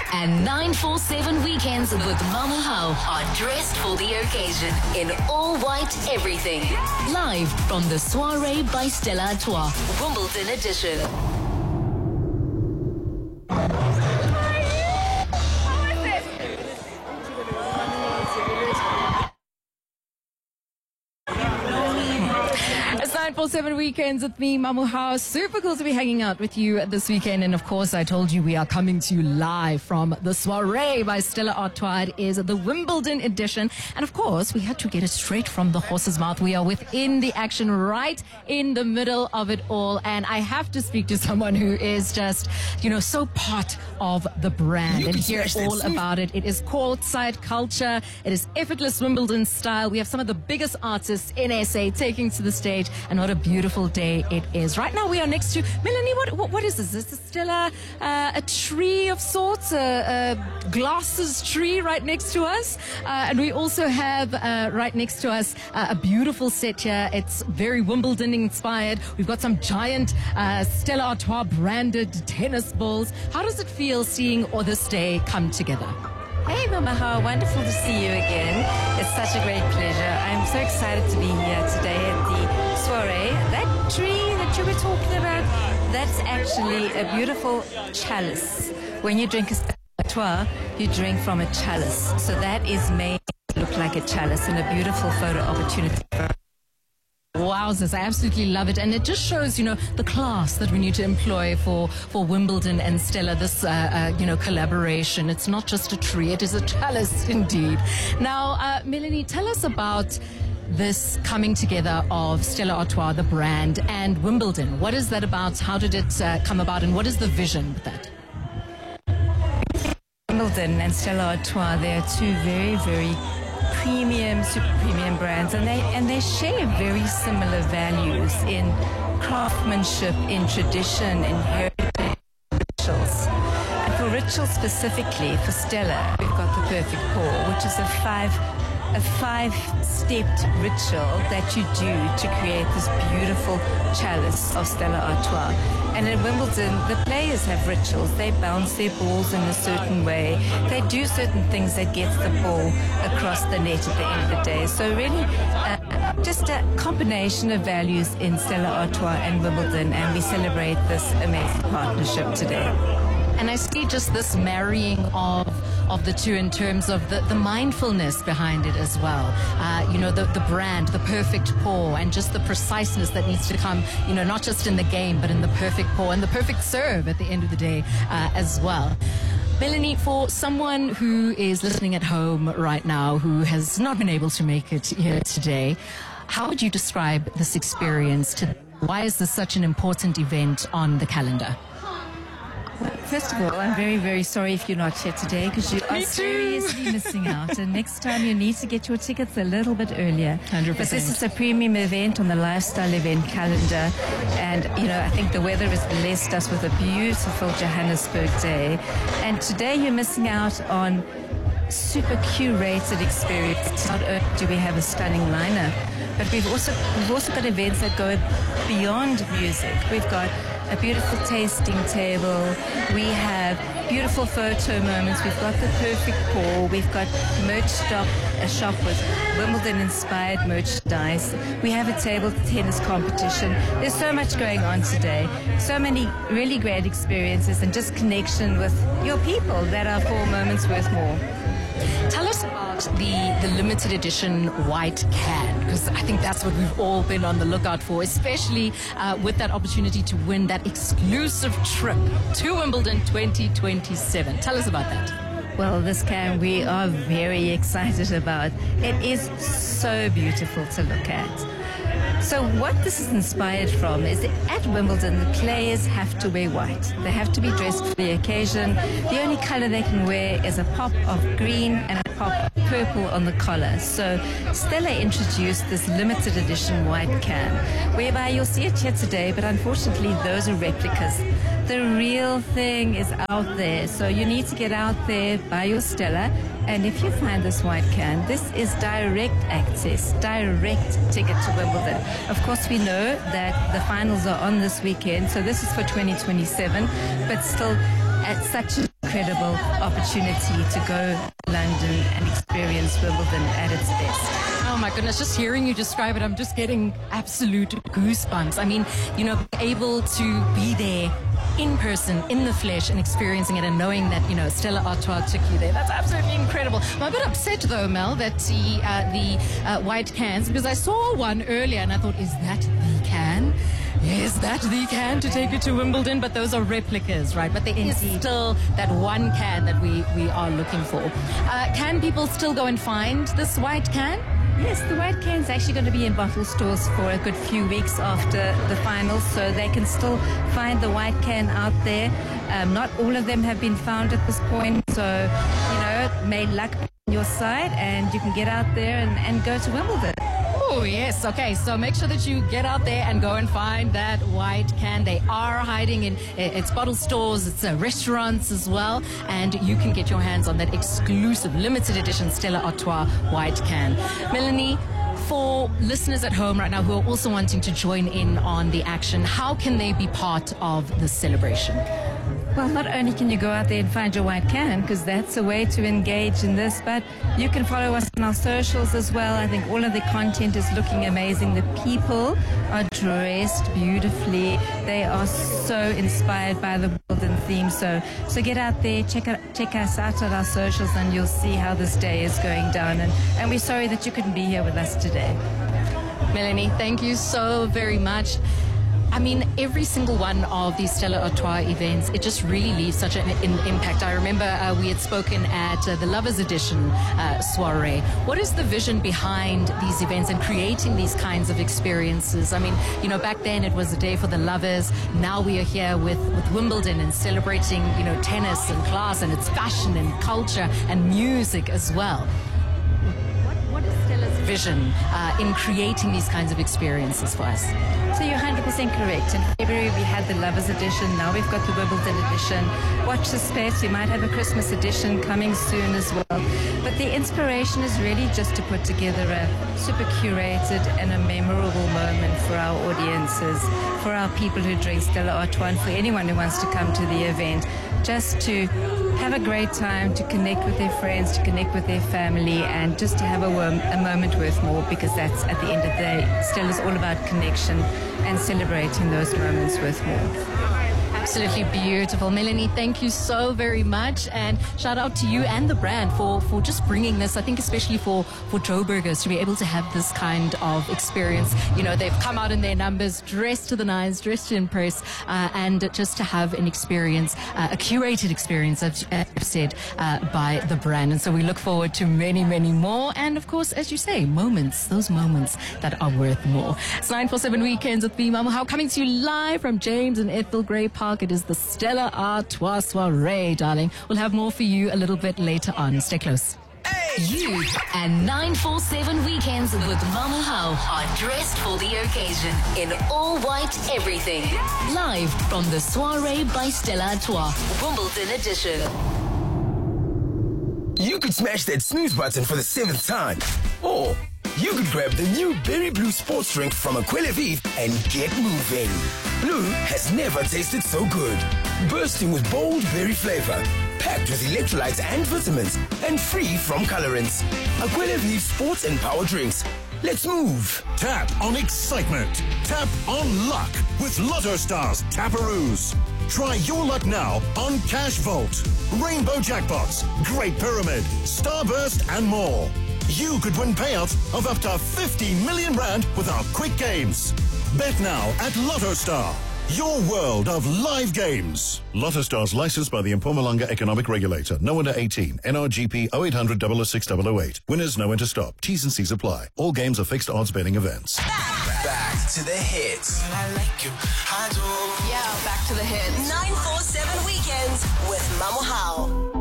And 947 weekends with Mama How are dressed for the occasion in all white everything. Live from the Soiree by Stella Artois, Wimbledon edition. It's 947 weekends with me, Mamu House. Super cool to be hanging out with you this weekend. And of course, I told you we are coming to you live from the Soiree by Stella Artois. It is the Wimbledon edition. And of course, we had to get it straight from the horse's mouth. We are within the action, right in the middle of it all. And I have to speak to someone who is just, so part of the brand and hear all about it. It is courtside culture. It is effortless Wimbledon style. We have some of the biggest artists in SA taking to the stage. And what a beautiful day it is. Right now we are next to Melanie. What is this? Is this still a tree of sorts, a glasses tree right next to us? And we also have right next to us a beautiful set here. It's very Wimbledon inspired. We've got some giant Stella Artois branded tennis balls. How does it feel seeing all this day come together? Hey Mama, how wonderful to see you again. It's such a great pleasure. I'm so excited to be here today at the Soiree. That tree that you were talking about, that's actually a beautiful chalice. When you drink a Stella Artois, you drink from a chalice. So that is made to look like a chalice and a beautiful photo opportunity for us. Wowzers, I absolutely love it. And it just shows, the class that we need to employ for Wimbledon and Stella, this, collaboration. It's not just a tree, it is a chalice indeed. Now, Melanie, tell us about this coming together of Stella Artois, the brand, and Wimbledon. What is that about? How did it come about? And what is the vision with that? Wimbledon and Stella Artois, they are two very, very premium, super premium brands, and they share very similar values in craftsmanship, in tradition, in heritage, rituals. And for rituals specifically, for Stella, we've got the perfect pour, which is a five-stepped ritual that you do to create this beautiful chalice of Stella Artois. And in Wimbledon, the players have rituals. They bounce their balls in a certain way. They do certain things that gets the ball across the net at the end of the day. So really, just a combination of values in Stella Artois and Wimbledon, and we celebrate this amazing partnership today. And I see just this marrying of the two in terms of the mindfulness behind it as well. The brand, the perfect pour, and just the preciseness that needs to come, not just in the game, but in the perfect pour and the perfect serve at the end of the day as well. Melanie, for someone who is listening at home right now, who has not been able to make it here today, how would you describe this experience? Why is this such an important event on the calendar? First of all, I'm very, very sorry if you're not here today, because you are seriously missing out. And next time you need to get your tickets a little bit earlier. 100%. But this is a premium event on the lifestyle event calendar. And, I think the weather has blessed us with a beautiful Johannesburg day. And today you're missing out on super curated experience. Not only do we have a stunning lineup, but we've also got events that go beyond music. We've got a beautiful tasting table. We have beautiful photo moments. We've got the perfect pour. We've got a shop with Wimbledon-inspired merchandise. We have a table tennis competition. There's so much going on today. So many really great experiences and just connection with your people that are 4 moments worth more. Tell us about the limited edition white can, because I think that's what we've all been on the lookout for, especially with that opportunity to win that exclusive trip to Wimbledon 2027. Tell us about that. Well, this can we are very excited about. It is so beautiful to look at. So what this is inspired from is that at Wimbledon, the players have to wear white. They have to be dressed for the occasion. The only color they can wear is a pop of green and a pop of purple on the collar. So Stella introduced this limited edition white can, whereby you'll see it here today, but unfortunately those are replicas. The real thing is out there. So you need to get out there, buy your Stella, and if you find this white can, this is direct access, direct ticket to Wimbledon. Of course, we know that the finals are on this weekend, so this is for 2027, but still at such a incredible opportunity to go to London and experience Wimbledon at its best. Oh my goodness, just hearing you describe it, I'm just getting absolute goosebumps. I mean, able to be there in person, in the flesh, and experiencing it and knowing that, Stella Artois took you there. That's absolutely incredible. I'm a bit upset though, Mel, that the white cans, because I saw one earlier and I thought, is that the can? Is that the can to take you to Wimbledon? But those are replicas, right? But there is still that one can that we are looking for. Can people still go and find this white can? Yes, the white can's actually going to be in bottle stores for a good few weeks after the finals, so they can still find the white can out there. Not all of them have been found at this point, so, may luck be on your side and you can get out there and go to Wimbledon. Oh, yes. Okay, so make sure that you get out there and go and find that white can. They are hiding in its bottle stores, it's restaurants as well, and you can get your hands on that exclusive limited edition Stella Artois white can. Melanie, for listeners at home right now who are also wanting to join in on the action, how can they be part of the celebration? Well, not only can you go out there and find your white can, because that's a way to engage in this, but you can follow us on our socials as well. I think all of the content is looking amazing. The people are dressed beautifully. They are so inspired by the Wimbledon theme. So get out there, check us out on our socials, and you'll see how this day is going down. And we're sorry that you couldn't be here with us today. Melanie, thank you so very much. I mean, every single one of these Stella Artois events, it just really leaves such an impact. I remember we had spoken at the Lovers Edition soiree. What is the vision behind these events and creating these kinds of experiences? I mean, back then it was a day for the lovers. Now we are here with Wimbledon and celebrating, tennis and class and its fashion and culture and music as well. What is Stella's vision in creating these kinds of experiences for us? So you're 100% correct. In February we had the Lovers Edition. Now we've got the Wimbledon Edition. Watch the space. We might have a Christmas edition coming soon as well. But the inspiration is really just to put together a super curated and a memorable moment for our audiences, for our people who drink Stella Artois, and for anyone who wants to come to the event, just to have a great time, to connect with their friends, to connect with their family, and just to have a moment worth more, because that's, at the end of the day, Stella's all about connection and celebrating those moments worth more. Absolutely beautiful. Melanie, thank you so very much, and shout out to you and the brand for just bringing this. I think especially for Joe Burgers to be able to have this kind of experience. They've come out in their numbers, dressed to the nines, dressed to impress, and just to have an experience, a curated experience, as I've said, by the brand. And so we look forward to many, many more. And of course, as you say, those moments that are worth more. It's 947 Weekends with me, Mama How, coming to you live from James and Ethel Gray Park. It is the Stella Artois soiree, darling. We'll have more for you a little bit later on. Stay close. You and 947 Weekends with Mama How are dressed for the occasion in all white everything. Live from the Soiree by Stella Artois, Wimbledon edition. You could smash that snooze button for the 7th time. Or you could grab the new Berry Blue sports drink from Aquila Vive and get moving. Blue has never tasted so good. Bursting with bold berry flavor, packed with electrolytes and vitamins, and free from colorants. Aquila Vive sports and power drinks. Let's move. Tap on excitement. Tap on luck with Lotto Stars Taparoos. Try your luck now on Cash Vault, Rainbow Jackpots, Great Pyramid, Starburst, and more. You could win payouts of up to 50 million rand with our quick games. Bet now at Lotto Star, your world of live games. Lotto Stars licensed by the Mpumalanga Economic Regulator. No under 18. NRGP 0800 006 008. Winners know when to stop. T's and C's apply. All games are fixed odds betting events. Back to the hits. I like you, I do. Yeah, back to the hits. 947 Weekends with Mama How.